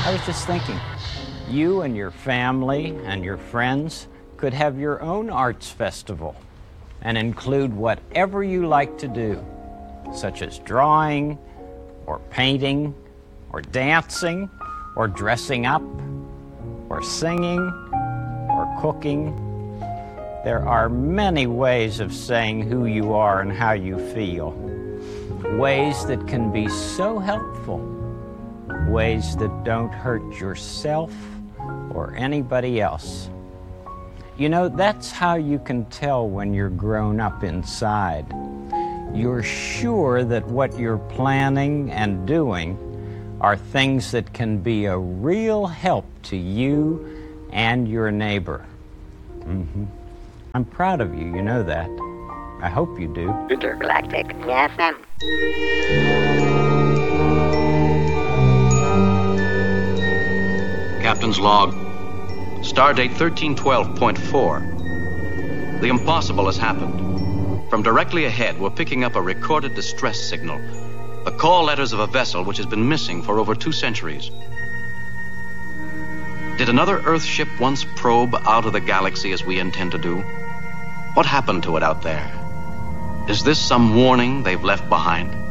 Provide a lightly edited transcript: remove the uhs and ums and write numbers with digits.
I was just thinking, you and your family and your friends could have your own arts festival and include whatever you like to do, such as drawing, or painting, or dancing, or dressing up, or singing, or cooking. There are many ways of saying who you are and how you feel. Ways that can be so helpful. Ways that don't hurt yourself or anybody else. You know, that's how you can tell when you're grown up inside. You're sure that what you're planning and doing are things that can be a real help to you and your neighbor. I'm proud of you, you know that. I hope you do. Intergalactic FM. Captain's log. Stardate 1312.4. The impossible has happened. From directly ahead, we're picking up a recorded distress signal. The call letters of a vessel which has been missing for over 2 centuries. Did another Earth ship once probe out of the galaxy as we intend to do? What happened to it out there? Is this some warning they've left behind?